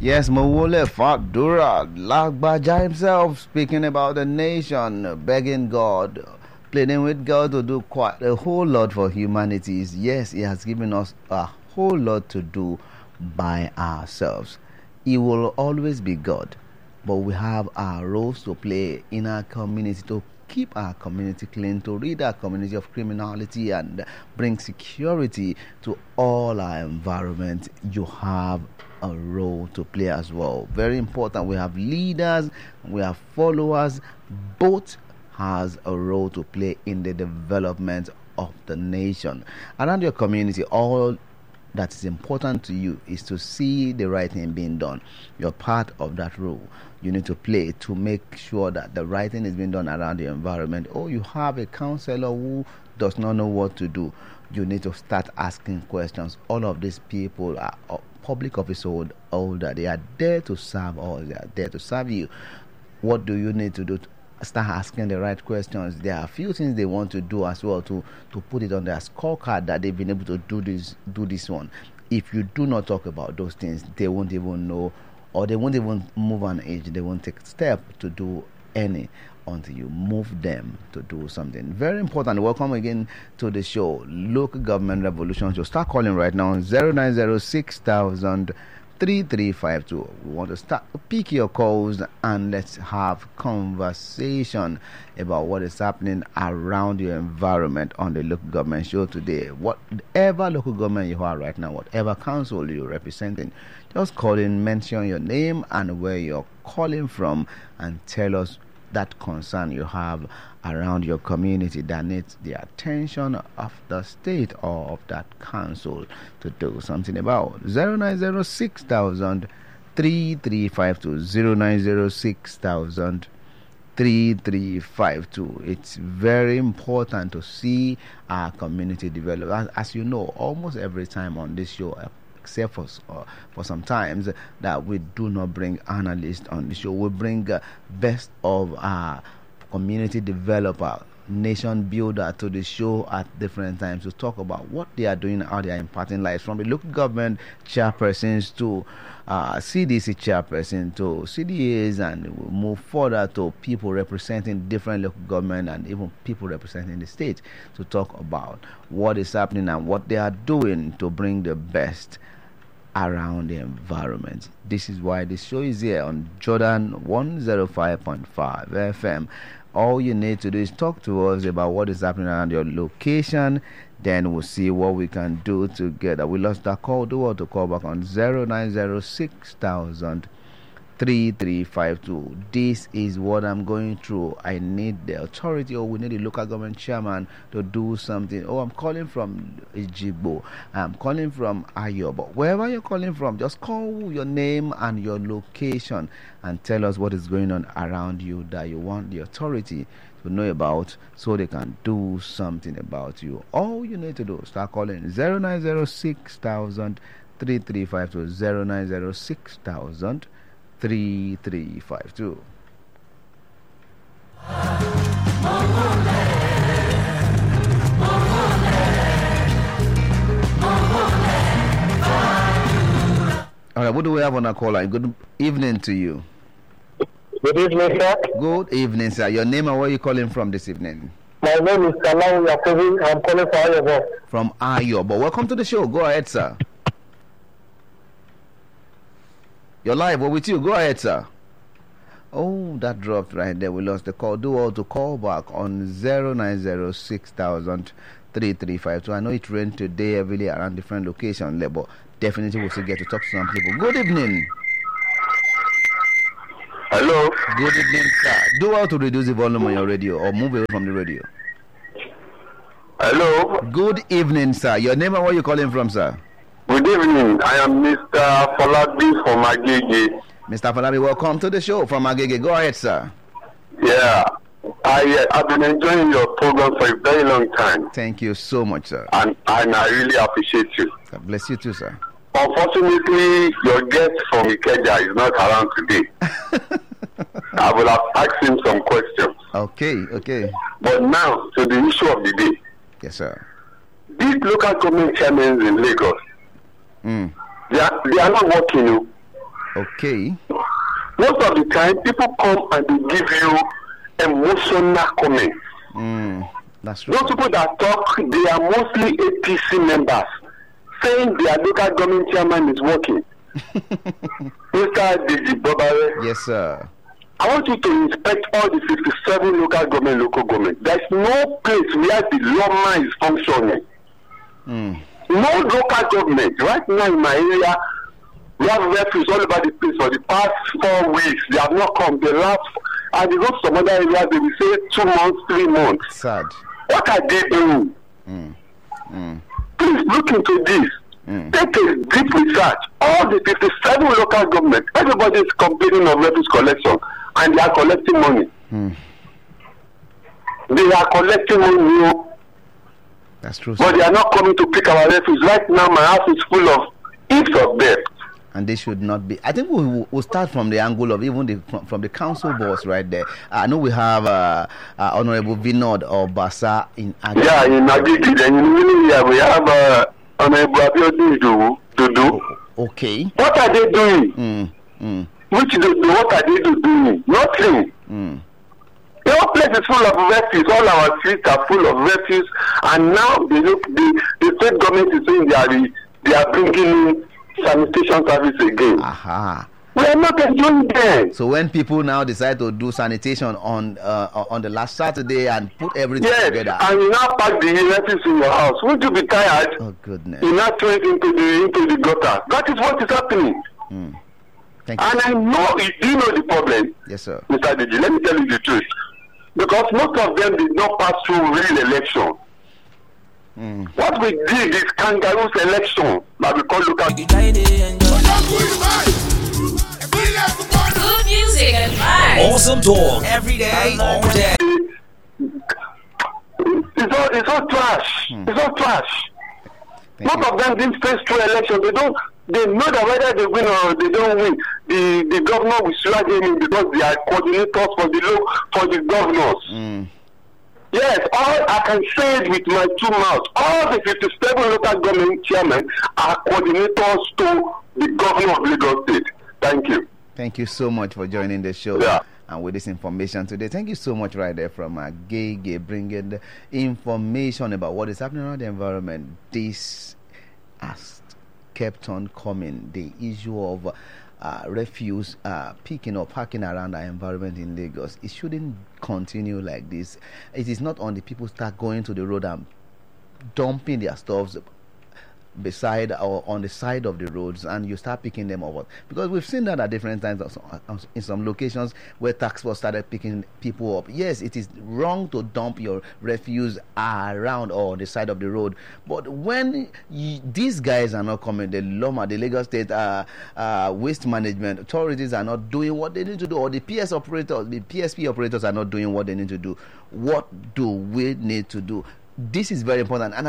Yes, Mawule Fadura, Lagbaja himself speaking about the nation, begging God, pleading with God to do quite a whole lot for humanity. Yes, He has given us a whole lot to do by ourselves. He will always be God, but we have our roles to play in our community to keep our community clean, to rid our community of criminality and bring security to all our environment. You have a role to play as well. Very important. We have leaders, we have followers. Both has a role to play in the development of the nation. Around your community, all that is important to you is to see the right thing being done. You're part of that role. You need to play to make sure that the right thing is being done around the environment. Or you have a counselor who does not know what to do. You need to start asking questions. All of these people are public office holder. They are there to serve us. They are there to serve you. What do you need to do? Start asking the right questions. There are a few things they want to do as well to put it on their scorecard that they've been able to do this one. If you do not talk about those things, they won't even know, or they won't even move an inch. They won't take a step to do any until you move them to do something. Very important. Welcome again to the show, Local Government Revolution. So start calling right now on 0906 3352. We want to start to pick your calls and let's have conversation about what is happening around your environment on the local government show today. Whatever local government you are right now, whatever council you're representing, just call in, mention your name and where you're calling from, and tell us that concern you have around your community that needs the attention of the state or of that council to do something about. 0906 3352 0906 3352. It's very important to see our community develop. As you know, almost every time on this show, except for some times that we do not bring analysts on the show, we bring best of our community developer, nation builder to the show at different times to talk about what they are doing, how they are impacting lives, from the local government chairpersons to CDC chairperson to CDAs, and we'll move further to people representing different local government and even people representing the state to talk about what is happening and what they are doing to bring the best around the environment. This is why this show is here on Jordan 105.5 FM. All you need to do is talk to us about what is happening around your location. Then we'll see what we can do together. We lost that call. Do want to call back on 0906 3352. This is what I'm going through. I need the authority, or we need a local government chairman to do something. Oh, I'm calling from Ejigbo. I'm calling from Ayo. But wherever you're calling from, just call your name and your location and tell us what is going on around you that you want the authority to know about, so they can do something about you. All you need to do is start calling 0906 3352 0906 3352. All right, what do we have on our call line? Good evening to you. Good evening, sir. Good evening, sir. Your name and where are you calling from this evening? My name is Salau Yakobi. I'm calling from Ayobo. From Ayobo. Welcome to the show. Go ahead, sir. You're live. We're with you. Go ahead, sir. Oh, that dropped right there. We lost the call. Do all to call back on 0906 3352. I know it rained today heavily around different locations, but definitely we'll still get to talk to some people. Good evening. Hello. Good evening, sir. Do all to reduce the volume on your radio or move away from the radio. Hello. Good evening, sir. Your name and where you calling from, sir? Good evening. I am Mr. Falabi from Agege. Mr. Falabi, welcome to the show from Agege. Go ahead, sir. Yeah. I've been enjoying your program for a very long time. Thank you so much, sir. And I really appreciate you. God bless you too, sir. Unfortunately, your guest from Ikeja is not around today. I will have asked him some questions. Okay. But now, to the issue of the day. Yes, sir. These local government chairmen in Lagos, they are not working. Okay. Most of the time, people come and they give you emotional comments. That's true. Those people that talk, they are mostly APC members, saying their local government chairman is working. Mr. Deji Bobare, Yes, sir. I want you to inspect all the 57 local government. There's no place where the lawman is functioning. No local government. Right now in my area, we have refugees all over the place for the past 4 weeks. They have not come. They last, and they go to some other areas, they will say 2 months, 3 months. Sad. What are they doing? Please look into this. Take a deep research. All the 57 local governments, everybody is complaining of refuse collection, and they are collecting money. They are collecting money, That's true. but they are not coming to pick our refuse. Right now, my house is full of heaps of debt. And they should not be. I think we'll start from the angle of even from the council boss right there. I know we have Honorable Vinod Obasa in Agege. Yeah, in Agege, then in Minia, we have Honorable Abiodun Dudu. Okay. What are they doing? What are they doing? Nothing. Your place is full of refuse. All our streets are full of refuse, and now the state government is saying they are bringing in sanitation service again. Aha. We are not enjoying them. So when people now decide to do sanitation on the last Saturday and put everything Yes, together. and you now pack the refuse in your house. Would you be tired? Oh goodness. You now throw it into the gutter. That is what is happening. Thank you. And I know, do you know the problem? Yes, sir. Mr. Deji, let me tell you the truth. Because most of them did not pass through real election. What we did is kangaroo selection that we call local. Good music and vibes. Awesome talk every day, all day. It's all trash. It's all trash. Most of them didn't face through election. They know that whether they win or they don't win, the governor will swear them in because they are coordinators for the governors. Yes, I can say it with my 2 mouths. All the 57 local government chairmen are coordinators to the governor of Lagos State. Thank you. Thank you so much for joining the show. Yeah. And with this information today, thank you so much right there from Agege, bringing the information about what is happening around the environment. This has kept on coming. The issue of refuse picking or parking around our environment in Lagos. It shouldn't continue like this. It is not on the people start going to the road and dumping their stuffs beside or on the side of the roads, and you start picking them up, because we've seen that at different times in some locations where task force started picking people up. Yes, it is wrong to dump your refuse around or on the side of the road, but when these guys are not coming, the LOMA, the Lagos State waste management authorities are not doing what they need to do, or the PSP operators are not doing what they need to do, what do we need to do? This is very important. And